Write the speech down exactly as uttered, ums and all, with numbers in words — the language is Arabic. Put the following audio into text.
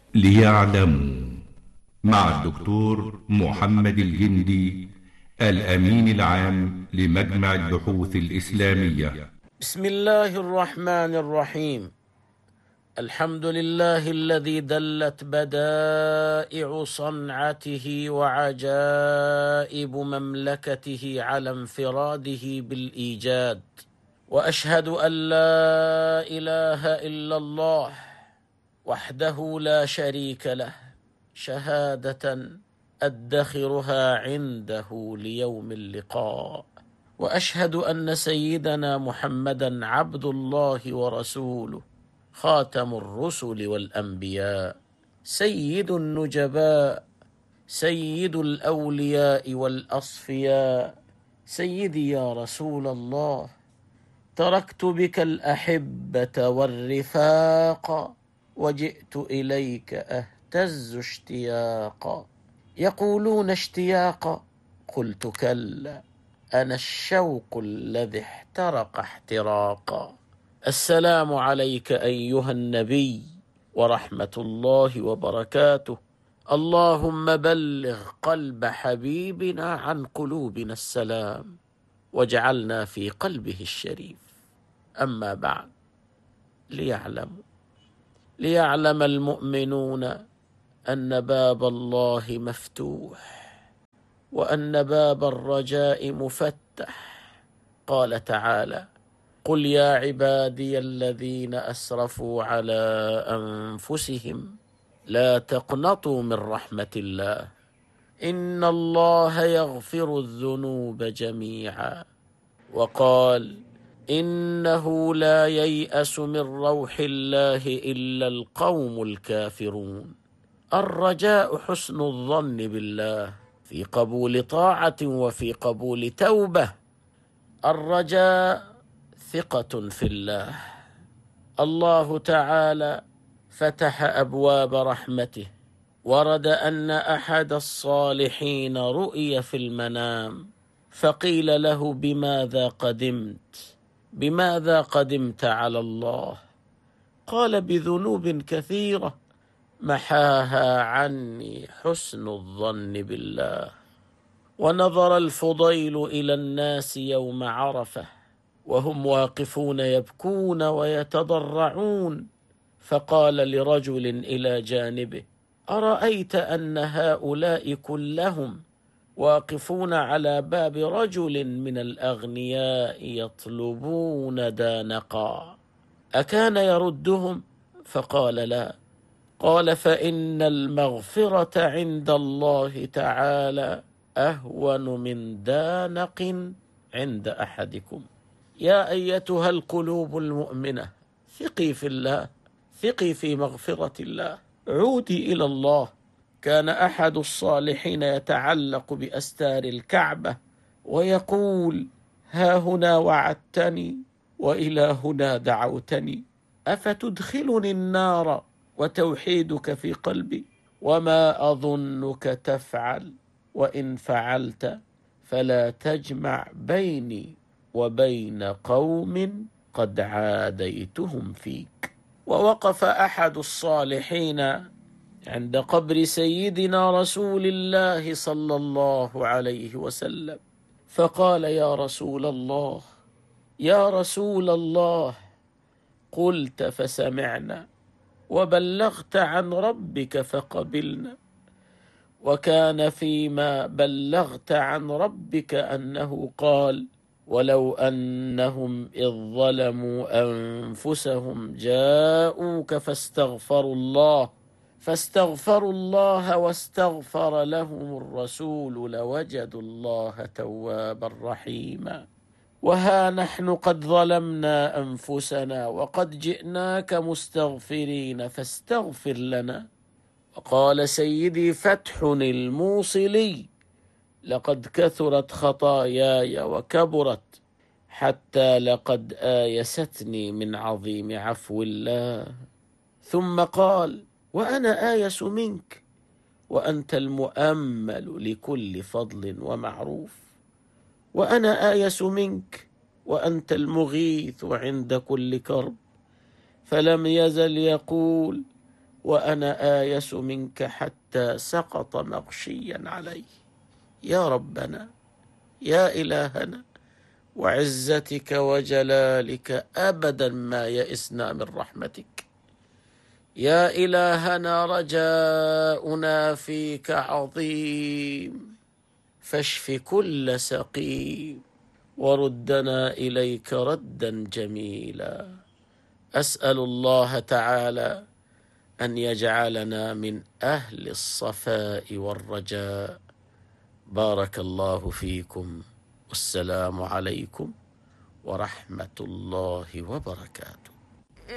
ليعلموا مع الدكتور محمد الجندي، الأمين العام لمجمع البحوث الإسلامية. بسم الله الرحمن الرحيم. الحمد لله الذي دلت بدائع صنعته وعجائب مملكته على انفراده بالإيجاد، وأشهد أن لا إله إلا الله وحده لا شريك له، شهادة أدخرها عنده ليوم اللقاء. وأشهد أن سيدنا محمدا عبد الله ورسوله، خاتم الرسل والأنبياء، سيد النجباء، سيد الأولياء والأصفياء. سيدي يا رسول الله، تركت بك الأحبة والرفاق، وجئت إليك أهتز اشتياقا. يقولون اشتياقا، قلت كلا، أنا الشوق الذي احترق احتراقا. السلام عليك أيها النبي ورحمة الله وبركاته. اللهم بلغ قلب حبيبنا عن قلوبنا السلام، واجعلنا في قلبه الشريف. أما بعد، ليعلموا ليعلم المؤمنون أن باب الله مفتوح، وأن باب الرجاء مفتح. قال تعالى: قل يا عبادي الذين أسرفوا على أنفسهم لا تقنطوا من رحمة الله، إن الله يغفر الذنوب جميعا. وقال: إنه لا ييأس من روح الله إلا القوم الكافرون. الرجاء حسن الظن بالله في قبول طاعة وفي قبول توبة. الرجاء ثقة في الله. الله تعالى فتح أبواب رحمته. ورد أن أحد الصالحين رؤي في المنام، فقيل له: بماذا قدمت؟ بماذا قدمت على الله؟ قال: بذنوب كثيرة محاها عني حسن الظن بالله. ونظر الفضيل إلى الناس يوم عرفة وهم واقفون يبكون ويتضرعون، فقال لرجل إلى جانبه: أرأيت أن هؤلاء كلهم واقفون على باب رجل من الأغنياء يطلبون دانقا، أكان يردهم؟ فقال: لا. قال: فإن المغفرة عند الله تعالى أهون من دانق عند أحدكم. يا أيتها القلوب المؤمنة، ثقي في الله، ثقي في مغفرة الله، عودي إلى الله. كان أحد الصالحين يتعلق بأستار الكعبة ويقول: ها هنا وعدتني وإلى هنا دعوتني، أفتدخلني النار وتوحيدك في قلبي؟ وما أظنك تفعل، وإن فعلت فلا تجمع بيني وبين قوم قد عاديتهم فيك. ووقف أحد الصالحين عند قبر سيدنا رسول الله صلى الله عليه وسلم، فقال: يا رسول الله، يا رسول الله، قلت فسمعنا، وبلغت عن ربك فقبلنا، وكان فيما بلغت عن ربك أنه قال: ولو أنهم إذ ظلموا أنفسهم جاءوك فاستغفروا الله فاستغفروا الله واستغفر لهم الرسول لوجدوا الله توابا رحيما. وها نحن قد ظلمنا أنفسنا وقد جئناك مستغفرين فاستغفر لنا. وقال سيدي فتح الموصلي: لقد كثرت خطاياي وكبرت، حتى لقد آيستني من عظيم عفو الله. ثم قال: وأنا آيس منك، وأنت المؤمل لكل فضل ومعروف، وأنا آيس منك وأنت المغيث عند كل كرب. فلم يزل يقول: وأنا آيس منك حتى سقط مغشيا عليه. يا ربنا، يا إلهنا، وعزتك وجلالك أبدا ما يئسنا من رحمتك. يا إلهنا، رجاؤنا فيك عظيم، فاشف كل سقيم وردنا إليك ردا جميلا. أسأل الله تعالى أن يجعلنا من أهل الصفاء والرجاء. بارك الله فيكم، والسلام عليكم ورحمة الله وبركاته.